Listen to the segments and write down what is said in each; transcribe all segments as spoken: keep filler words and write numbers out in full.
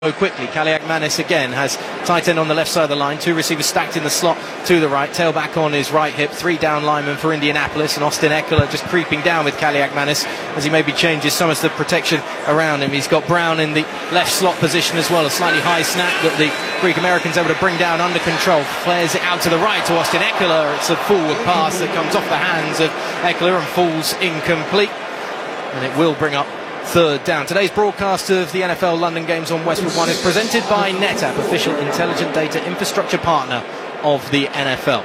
quickly. Kaliakmanis again has tight end on the left side of the line, two receivers stacked in the slot to the right, tailback on his right hip, three down linemen for Indianapolis, and Austin Ekeler just creeping down with Kaliakmanis as he maybe changes some of the protection around him. He's got Brown in the left slot position as well, a slightly high snap that the Greek Americans able to bring down under control, flares it out to the right to Austin Ekeler. It's a forward pass that comes off the hands of Ekeler and falls incomplete, and it will bring up third down. Today's broadcast of the N F L London Games on Westwood One is presented by NetApp, official intelligent data infrastructure partner of the N F L.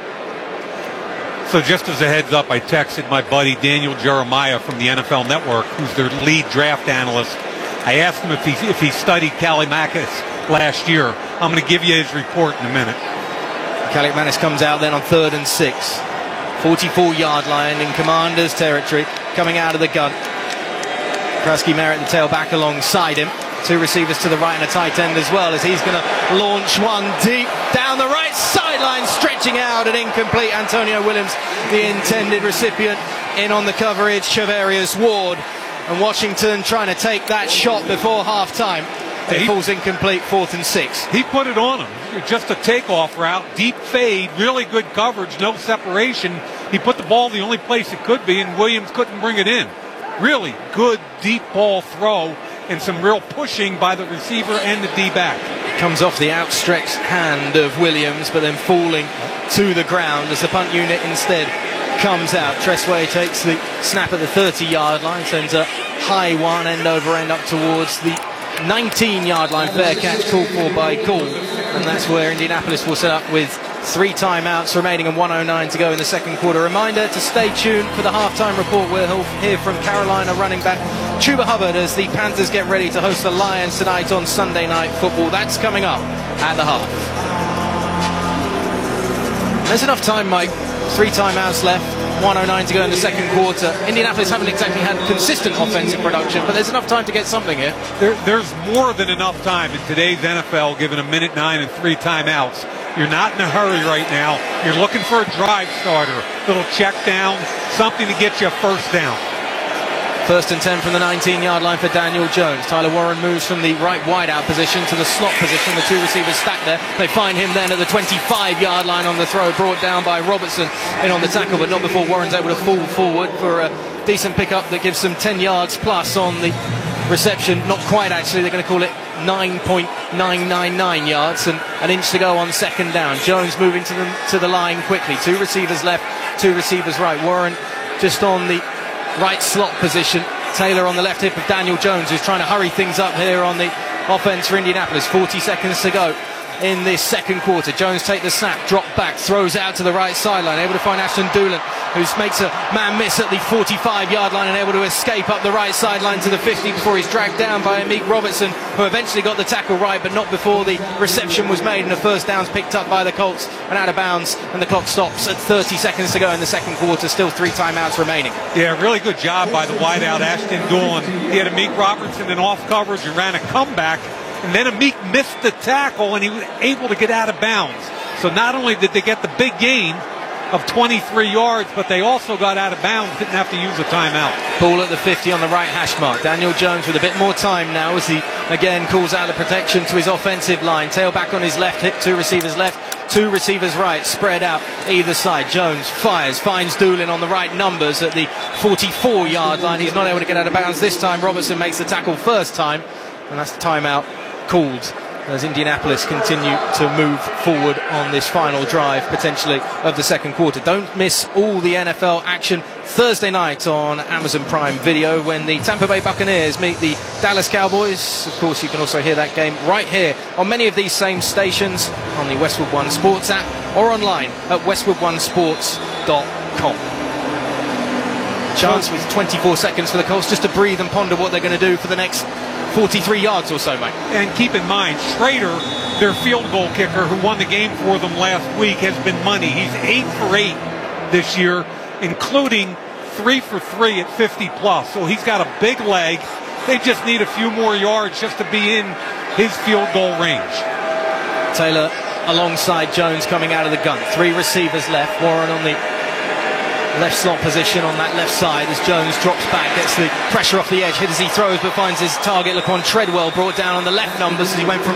So just as a heads up, I texted my buddy Daniel Jeremiah from the N F L Network, who's their lead draft analyst. I asked him if he, if he studied Kaliakmanis last year. I'm going to give you his report in a minute. Kaliakmanis comes out then on third and six. forty-four yard line in Commander's territory, coming out of the gun. Krusky Merritt, the tailback, alongside him. Two receivers to the right and a tight end as well, as he's going to launch one deep down the right sideline, stretching out and incomplete. Antonio Williams, the intended recipient, in on the coverage. Chavarius Ward and Washington trying to take that shot before half-time. It he, falls incomplete, fourth and six. He put it on him. Just a takeoff route, deep fade, really good coverage, no separation. He put the ball the only place it could be, and Williams couldn't bring it in. Really good deep ball throw and some real pushing by the receiver and the D-back. Comes off the outstretched hand of Williams, but then falling to the ground as the punt unit instead comes out. Tresway takes the snap at the thirty yard line, sends a high one end over end up towards the nineteen yard line. Fair catch called for by Gould, and that's where Indianapolis will set up with three timeouts remaining and one oh nine to go in the second quarter. Reminder to stay tuned for the halftime report. We'll hear from Carolina running back Chuba Hubbard as the Panthers get ready to host the Lions tonight on Sunday Night Football. That's coming up at the half. There's enough time, Mike. Three timeouts left, one oh nine to go in the second quarter. Indianapolis haven't exactly had consistent offensive production, but there's enough time to get something here. There, there's more than enough time in today's N F L, given a minute nine and three timeouts. You're not in a hurry right now. You're looking for a drive starter, little check down, something to get you a first down. First and ten from the nineteen yard line for Daniel Jones. Tyler Warren moves from the right wideout position to the slot position. The two receivers stacked there. They find him then at the twenty-five yard line on the throw, brought down by Robertson in on the tackle, but not before Warren's able to fall forward for a decent pickup that gives them ten yards plus on the reception. Not quite, actually. They're going to call it nine point nine nine nine yards and an inch to go on second down. Jones moving to the, to the line quickly. Two receivers left, two receivers right. Warren just on the right slot position. Taylor on the left hip of Daniel Jones, who's trying to hurry things up here on the offense for Indianapolis. forty seconds to go in this second quarter. Jones take the snap, drop back, throws out to the right sideline, able to find Ashton Dulin, who makes a man miss at the forty-five yard line and able to escape up the right sideline to the fifty before he's dragged down by Amik Robertson, who eventually got the tackle right, but not before the reception was made and the first down's picked up by the Colts and out of bounds, and the clock stops at thirty seconds to go in the second quarter. Still three timeouts remaining. Yeah, really good job by the wideout Ashton Dulin. He had Amik Robertson in off coverage and ran a comeback, and then Amik missed the tackle and he was able to get out of bounds. So not only did they get the big gain of twenty-three yards, but they also got out of bounds, didn't have to use a timeout. Ball at the fifty on the right hash mark. Daniel Jones with a bit more time now as he again calls out the protection to his offensive line. Tailback on his left hip, two receivers left, two receivers right, spread out either side. Jones fires, finds Dulin on the right numbers at the forty-four yard line. He's not able to get out of bounds this time. Robertson makes the tackle first time, and that's the timeout called as Indianapolis continue to move forward on this final drive, potentially, of the second quarter. Don't miss all the N F L action Thursday night on Amazon Prime Video when the Tampa Bay Buccaneers meet the Dallas Cowboys. Of course, you can also hear that game right here on many of these same stations on the Westwood One Sports app or online at westwood one sports dot com. Chance with twenty-four seconds for the Colts just to breathe and ponder what they're going to do for the next forty-three yards or so, mate. And keep in mind, Schrader, their field goal kicker who won the game for them last week, has been money. He's eight for eight this year, including three for three at fifty plus. So he's got a big leg. They just need a few more yards just to be in his field goal range. Taylor alongside Jones coming out of the gun. Three receivers left. Warren on the left slot position on that left side as Jones drops back, gets the pressure off the edge, hit as he throws, but finds his target, Laquan Treadwell, brought down on the left numbers as he went from